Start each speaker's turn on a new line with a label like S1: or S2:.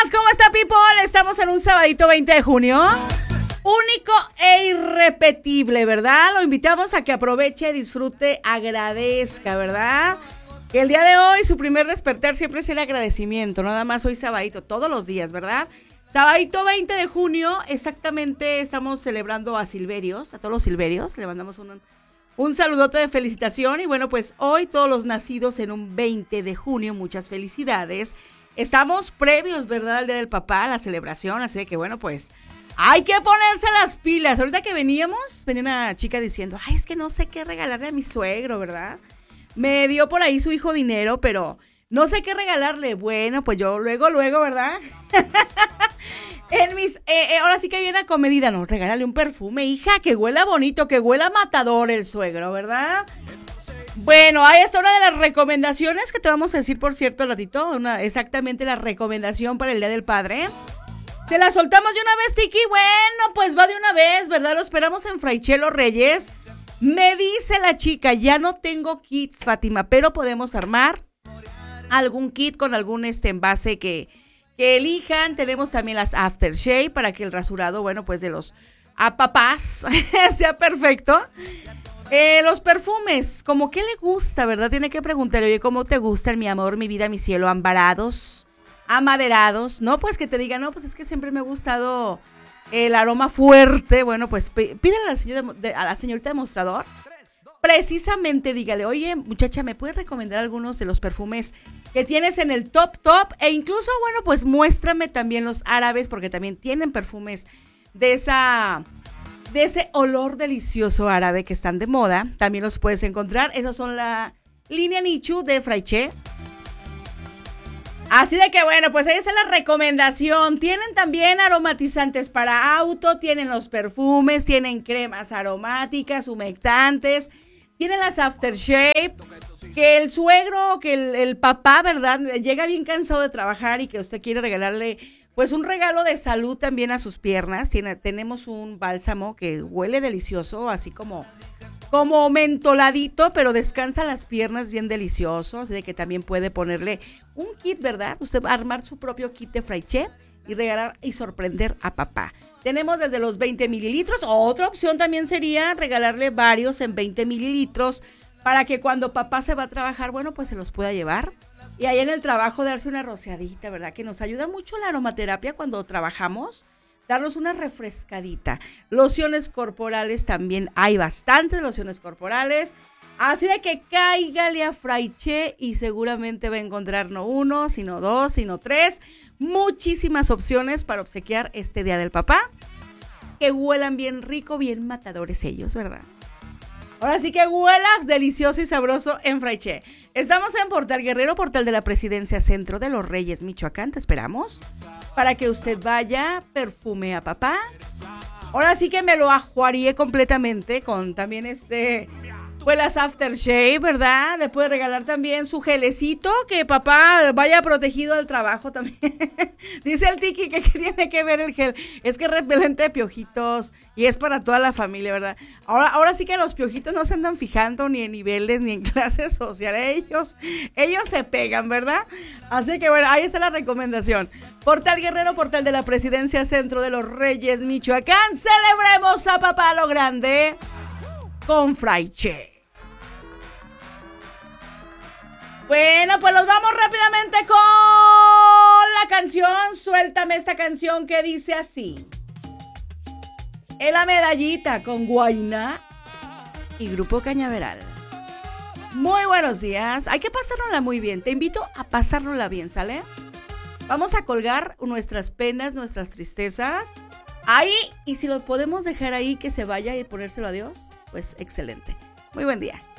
S1: ¿Cómo está, people? Estamos en un sabadito 20 de junio. Único e irrepetible, ¿verdad? Lo invitamos a que aproveche, disfrute, agradezca, ¿verdad? Que el día de hoy, su primer despertar siempre es el agradecimiento. Nada más hoy sabadito, todos los días, ¿verdad? Sabadito 20 de junio, exactamente estamos celebrando a Silverios, a todos los Silverios. Le mandamos un saludote de felicitación. Y bueno, pues hoy todos los nacidos en un 20 de junio, muchas felicidades. Estamos previos, ¿verdad? Al Día del Papá, la celebración, así de que bueno, pues hay que ponerse las pilas. Ahorita que venía una chica diciendo, ay, es que no sé qué regalarle a mi suegro, ¿verdad? Me dio por ahí su hijo dinero, pero no sé qué regalarle. Bueno, pues yo luego, ¿verdad? Ahora sí que viene a comedida, no, regálale un perfume, hija, que huela bonito, que huela matador el suegro, ¿verdad? Bueno, ahí está una de las recomendaciones que te vamos a decir, por cierto, al ratito, exactamente la recomendación para el Día del Padre. ¿Se la soltamos de una vez, Tiki? Bueno, pues va de una vez, ¿verdad? Lo esperamos en Fraichelo Reyes. Me dice la chica, ya no tengo kits, Fátima, pero podemos armar algún kit con algún envase que elijan. Tenemos también las aftershave para que el rasurado, bueno, pues de los papás sea perfecto. Los perfumes, como qué le gusta, ¿verdad? Tiene que preguntarle, oye, ¿cómo te gustan, mi amor, mi vida, mi cielo? ¿Ambarados? ¿Amaderados? No, pues que te digan, no, pues es que siempre me ha gustado el aroma fuerte. Bueno, pues pídele a la señorita de mostrador. Precisamente dígale, oye, muchacha, ¿me puedes recomendar algunos de los perfumes que tienes en el top? E incluso, bueno, pues muéstrame también los árabes, porque también tienen perfumes de ese olor delicioso árabe que están de moda. También los puedes encontrar. Esos son la línea Nichu de Fraiche. Así de que bueno, pues ahí está la recomendación. Tienen también aromatizantes para auto, tienen los perfumes, tienen cremas aromáticas, humectantes, tienen las aftershave. Que el suegro, que el papá, ¿verdad? Llega bien cansado de trabajar y que usted quiere regalarle pues un regalo de salud también a sus piernas. Tenemos un bálsamo que huele delicioso, así como mentoladito, pero descansa las piernas bien delicioso. Así de que también puede ponerle un kit, ¿verdad? Usted va a armar su propio kit de Fraiche y regalar y sorprender a papá. Tenemos desde los 20 mililitros. Otra opción también sería regalarle varios en 20 mililitros para que cuando papá se va a trabajar, bueno, pues se los pueda llevar. Y ahí en el trabajo darse una rociadita, ¿verdad? Que nos ayuda mucho la aromaterapia cuando trabajamos. Darnos una refrescadita. Lociones corporales también. Hay bastantes lociones corporales. Así de que cáigale a Fraiche y seguramente va a encontrar no uno, sino dos, sino tres. Muchísimas opciones para obsequiar este Día del Papá. Que huelan bien rico, bien matadores ellos, ¿verdad? Ahora sí que huelas delicioso y sabroso en Fraiche. Estamos en Portal Guerrero, Portal de la Presidencia, Centro de los Reyes, Michoacán. Te esperamos para que usted vaya, perfume a papá. Ahora sí que me lo ajuaríe completamente con también pues las aftershave, ¿verdad? Le puede regalar también su gelecito, que papá vaya protegido al trabajo también. Dice el Tiki que tiene que ver el gel. Es que es repelente de piojitos y es para toda la familia, ¿verdad? Ahora sí que los piojitos no se andan fijando ni en niveles ni en clases sociales. Ellos se pegan, ¿verdad? Así que bueno, ahí está la recomendación. Portal Guerrero, Portal de la Presidencia, Centro de los Reyes, Michoacán. Celebremos a papá a lo grande con Fraiche. Bueno, pues nos vamos rápidamente con la canción. Suéltame esta canción que dice así. En la medallita con Guainá y Grupo Cañaveral. Muy buenos días. Hay que pasárnosla muy bien. Te invito a pasárnosla bien, ¿sale? Vamos a colgar nuestras penas, nuestras tristezas ahí. Y si lo podemos dejar ahí que se vaya y ponérselo a Dios, pues excelente. Muy buen día.